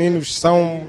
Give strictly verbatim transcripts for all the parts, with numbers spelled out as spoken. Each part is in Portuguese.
meninos são...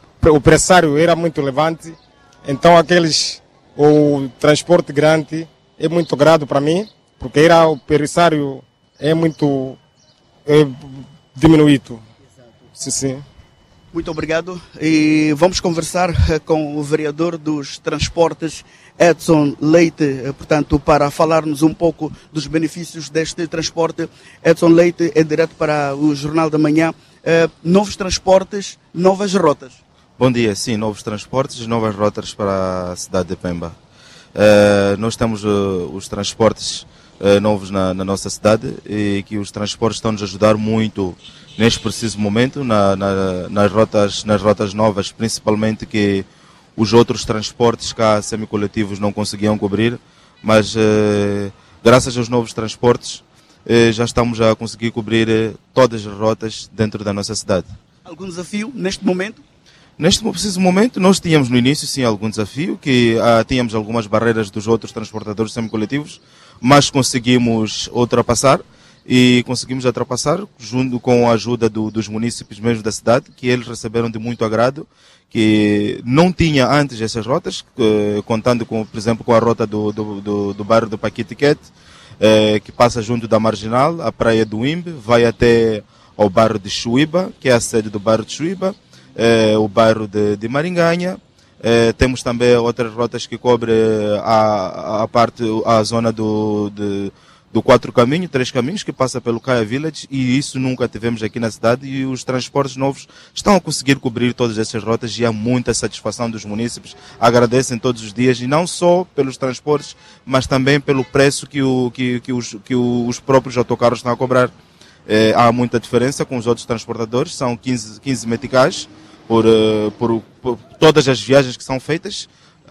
O pressário era muito elevante, então aqueles... O transporte grande é muito grande para mim, porque era o pressário é muito é, diminuído. Sim, sim. Muito obrigado. E vamos conversar com o vereador dos transportes, Edson Leite, portanto, para falar-nos um pouco dos benefícios deste transporte. Edson Leite é direto para o Jornal da Manhã. Uh, novos transportes, novas rotas. Bom dia, sim, novos transportes, novas rotas para a cidade de Pemba. Uh, nós temos uh, os transportes uh, novos na, na nossa cidade e que os transportes estão nos a ajudar muito neste preciso momento, na, na, nas, rotas, nas rotas novas, principalmente que os outros transportes cá semicoletivos não conseguiam cobrir, mas uh, graças aos novos transportes uh, já estamos a conseguir cobrir uh, todas as rotas dentro da nossa cidade. Algum desafio neste momento? Neste preciso momento, nós tínhamos no início, sim, algum desafio, que ah, tínhamos algumas barreiras dos outros transportadores semicoletivos, mas conseguimos ultrapassar e conseguimos ultrapassar junto com a ajuda do, dos munícipes mesmo da cidade, que eles receberam de muito agrado, que não tinha antes essas rotas, que, contando, com, por exemplo, com a rota do, do, do, do bairro do Paquitiquete, eh, que passa junto da Marginal, a praia do Imbe, vai até ao bairro de Chuíba, que é a sede do bairro de Chuíba, É, o bairro de, de Maringanha. É, temos também outras rotas que cobrem a, a parte, a zona do, de, do Quatro Caminhos, Três Caminhos, que passa pelo Caia Village, e isso nunca tivemos aqui na cidade, e os transportes novos estão a conseguir cobrir todas essas rotas e há muita satisfação dos munícipes. Agradecem todos os dias, e não só pelos transportes, mas também pelo preço que, o, que, que, os, que os próprios autocarros estão a cobrar. É, há muita diferença com os outros transportadores, são quinze, quinze meticais por, por, por todas as viagens que são feitas,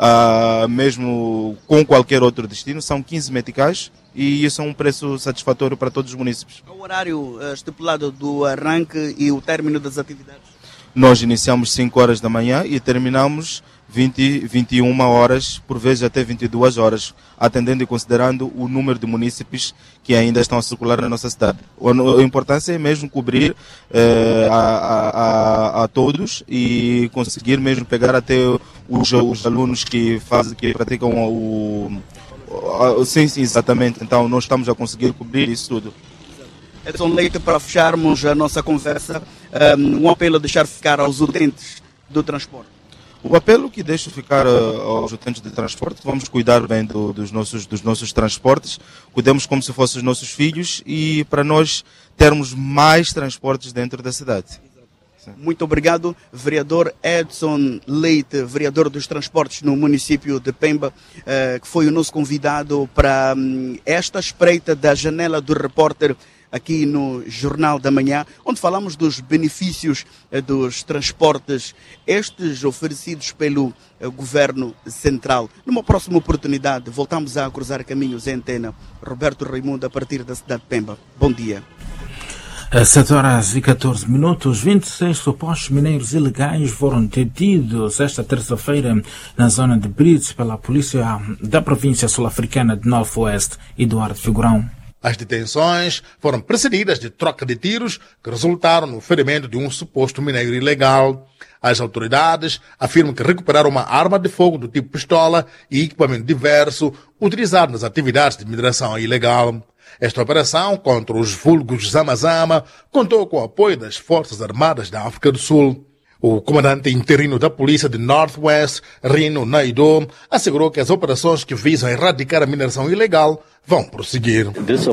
uh, mesmo com qualquer outro destino, são quinze meticais e isso é um preço satisfatório para todos os munícipes. O horário uh, estipulado do arranque e o término das atividades? Nós iniciamos cinco horas da manhã e terminamos vinte, vinte e uma horas, por vezes até vinte e duas horas, atendendo e considerando o número de munícipes que ainda estão a circular na nossa cidade. A importância é mesmo cobrir eh, a, a, a todos e conseguir mesmo pegar até os, os alunos que fazem, que praticam o, o... Sim, sim, exatamente. Então nós estamos a conseguir cobrir isso tudo. Edson Leite, para fecharmos a nossa conversa, um, um apelo a deixar ficar aos utentes do transporte. O apelo que deixo ficar uh, aos utentes de transporte, vamos cuidar bem do, dos, nossos, dos nossos transportes, cuidemos como se fossem os nossos filhos e para nós termos mais transportes dentro da cidade. Sim. Muito obrigado, vereador Edson Leite, vereador dos transportes no município de Pemba, uh, que foi o nosso convidado para um, esta espreita da janela do repórter aqui no Jornal da Manhã, onde falamos dos benefícios eh, dos transportes, estes oferecidos pelo eh, Governo Central. Numa próxima oportunidade, voltamos a cruzar caminhos em antena. Roberto Raimundo, a partir da cidade de Pemba. Bom dia. Às sete horas e catorze minutos, vinte e seis supostos mineiros ilegais foram detidos esta terça-feira na zona de Brits pela polícia da província sul-africana de Northwest, Eduardo Figurão. As detenções foram precedidas de troca de tiros que resultaram no ferimento de um suposto mineiro ilegal. As autoridades afirmam que recuperaram uma arma de fogo do tipo pistola e equipamento diverso utilizado nas atividades de mineração ilegal. Esta operação contra os vulgos Zama-Zama contou com o apoio das Forças Armadas da África do Sul. O comandante interino da polícia de Northwest, Rino Naidoo, assegurou que as operações que visam erradicar a mineração ilegal vão prosseguir.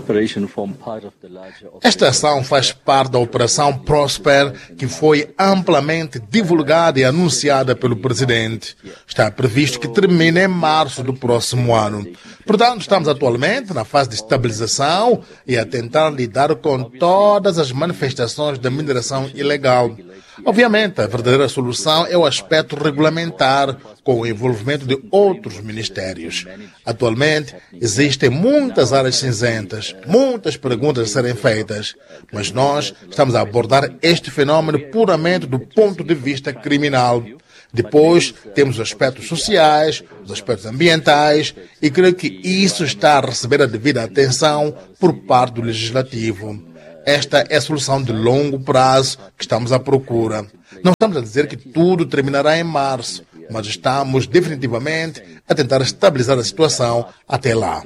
Esta ação faz parte da Operação Prosper, que foi amplamente divulgada e anunciada pelo presidente. Está previsto que termine em março do próximo ano. Portanto, estamos atualmente na fase de estabilização e a tentar lidar com todas as manifestações da mineração ilegal. Obviamente, a verdadeira solução é o aspecto regulamentar, com o envolvimento de outros ministérios. Atualmente, existem muitas áreas cinzentas, muitas perguntas a serem feitas, mas nós estamos a abordar este fenômeno puramente do ponto de vista criminal. Depois, temos os aspectos sociais, os aspectos ambientais, e creio que isso está a receber a devida atenção por parte do Legislativo. esta é a solução de longo prazo que estamos à procura. Não estamos a dizer que tudo terminará em março, mas estamos definitivamente a tentar estabilizar a situação até lá.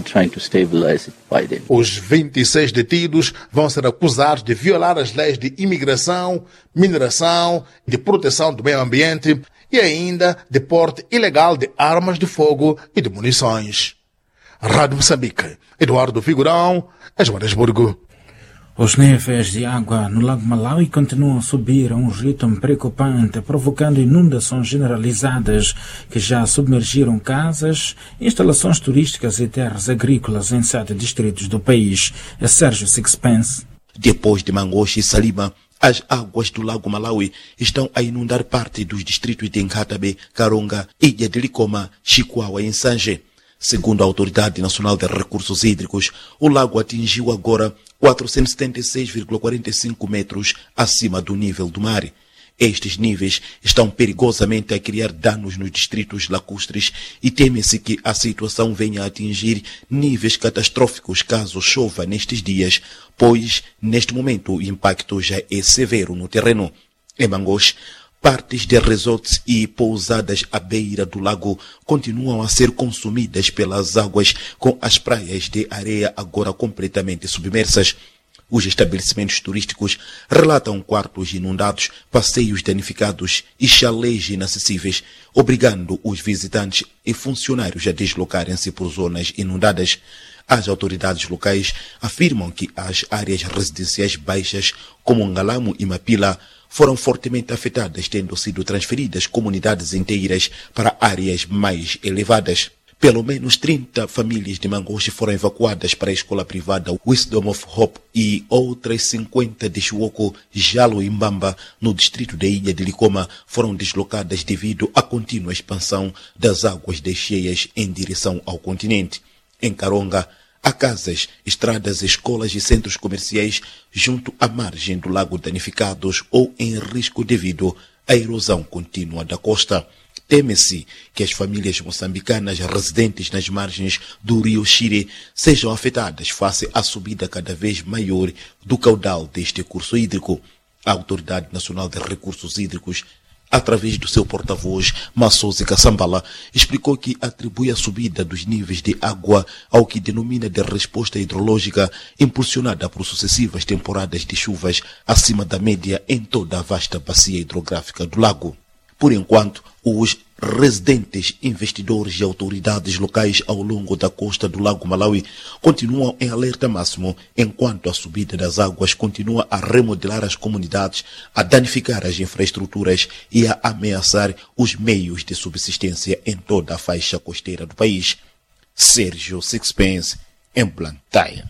Os vinte e seis detidos vão ser acusados de violar as leis de imigração, mineração, de proteção do meio ambiente e ainda de porte ilegal de armas de fogo e de munições. Rádio Moçambique, Eduardo Figurão, Joanesburgo. Os níveis de água no Lago Malawi continuam a subir a um ritmo preocupante, provocando inundações generalizadas que já submergiram casas, instalações turísticas e terras agrícolas em sete distritos do país. É Sérgio Sixpence. Depois de Mangoche e Salima, as águas do Lago Malawi estão a inundar parte dos distritos de Nkatabe, Karonga, Ilha de Likoma, Chikwawa e Nsanje. Segundo a Autoridade Nacional de Recursos Hídricos, o lago atingiu agora quatrocentos e setenta e seis vírgula quarenta e cinco metros acima do nível do mar. Estes níveis estão perigosamente a criar danos nos distritos lacustres e teme-se que a situação venha a atingir níveis catastróficos caso chova nestes dias, pois, neste momento, o impacto já é severo no terreno. Em Mangoche, partes de resorts e pousadas à beira do lago continuam a ser consumidas pelas águas, com as praias de areia agora completamente submersas. Os estabelecimentos turísticos relatam quartos inundados, passeios danificados e chalés inacessíveis, obrigando os visitantes e funcionários a deslocarem-se por zonas inundadas. As autoridades locais afirmam que as áreas residenciais baixas, como Ngalamo e Mapila, foram fortemente afetadas, tendo sido transferidas comunidades inteiras para áreas mais elevadas. Pelo menos trinta famílias de Mangoche foram evacuadas para a escola privada Wisdom of Hope e outras cinquenta de Chuoco, Jalo e Mbamba, no distrito da Ilha de Likoma, foram deslocadas devido à contínua expansão das águas das cheias em direção ao continente. Em Karonga, há casas, estradas, escolas e centros comerciais junto à margem do lago danificados ou em risco devido à erosão contínua da costa. Teme-se que as famílias moçambicanas residentes nas margens do rio Shire sejam afetadas face à subida cada vez maior do caudal deste curso hídrico. A Autoridade Nacional de Recursos Hídricos, através do seu porta-voz, Massozi Kassambala, explicou que atribui a subida dos níveis de água ao que denomina de resposta hidrológica impulsionada por sucessivas temporadas de chuvas acima da média em toda a vasta bacia hidrográfica do lago. Por enquanto, os residentes, investidores e autoridades locais ao longo da costa do Lago Malawi continuam em alerta máximo, enquanto a subida das águas continua a remodelar as comunidades, a danificar as infraestruturas e a ameaçar os meios de subsistência em toda a faixa costeira do país. Sérgio Sixpence, em Blantyre.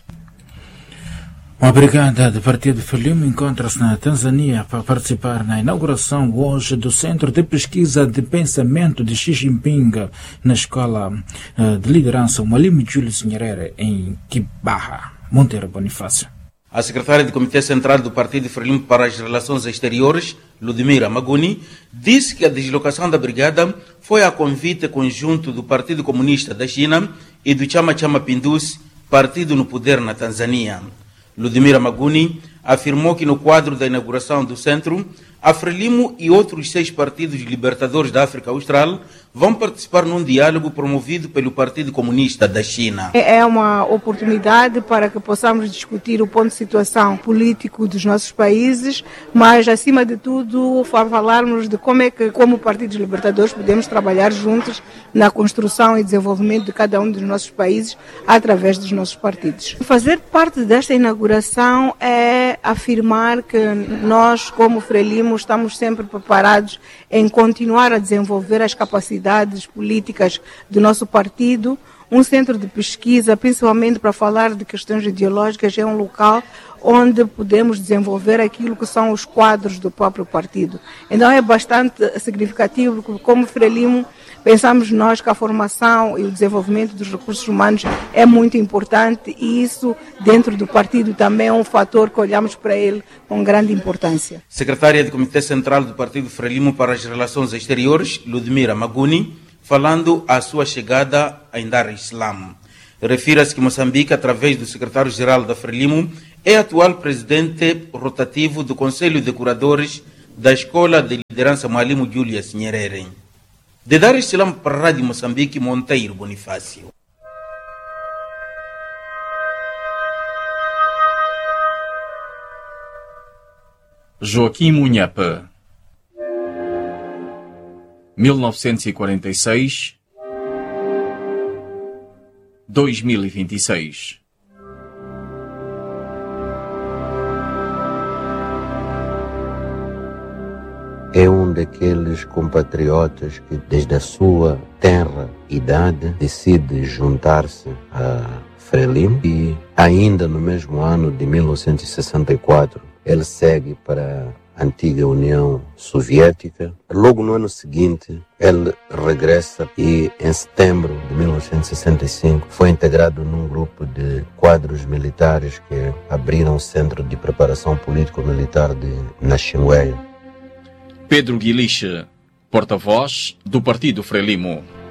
Uma brigada do Partido Frelimo encontra-se na Tanzânia para participar na inauguração hoje do Centro de Pesquisa de Pensamento de Xi Jinping na Escola de Liderança Mwalimu Julius Nyerere, em Kibaha. Monteiro Bonifácio. A secretária do Comitê Central do Partido Frelimo para as Relações Exteriores, Ludmira Maguni, disse que a deslocação da brigada foi a convite conjunto do Partido Comunista da China e do Chama Chama Pinduzi, partido no poder na Tanzânia. Ludmira Maguni afirmou que no quadro da inauguração do centro, a Frelimo e outros seis partidos libertadores da África Austral vão participar num diálogo promovido pelo Partido Comunista da China. É uma oportunidade para que possamos discutir o ponto de situação político dos nossos países, mas acima de tudo falarmos de como é que, como partidos libertadores, podemos trabalhar juntos na construção e desenvolvimento de cada um dos nossos países através dos nossos partidos. Fazer parte desta inauguração é afirmar que nós, como Frelimo, estamos sempre preparados em continuar a desenvolver as capacidades políticas do nosso partido. Um centro de pesquisa, principalmente para falar de questões ideológicas, é um local onde podemos desenvolver aquilo que são os quadros do próprio partido. Então é bastante significativo, porque como Frelimo, pensamos nós que a formação e o desenvolvimento dos recursos humanos é muito importante e isso dentro do partido também é um fator que olhamos para ele com grande importância. Secretária do Comitê Central do Partido Frelimo para as Relações Exteriores, Ludmira Maguni, falando à sua chegada em Dar es Salaam. Refira-se que Moçambique, através do secretário-geral da Frelimo, é atual presidente rotativo do Conselho de Curadores da Escola de Liderança Mwalimu Julius Nyerere. De Dar es Salaam para a Rádio Moçambique, Monteiro Bonifácio. Joaquim Munhapa, mil novecentos e quarenta e seis a dois mil e vinte e seis. É um daqueles compatriotas que, desde a sua tenra idade, decide juntar-se a Frelimo e, ainda no mesmo ano de mil novecentos e sessenta e quatro, ele segue para a antiga União Soviética. Logo no ano seguinte, ele regressa e, em setembro de mil novecentos e sessenta e cinco, foi integrado num grupo de quadros militares que abriram o Centro de Preparação Político-Militar de Naxingueia. Pedro Guiliche, porta-voz do Partido Frelimo.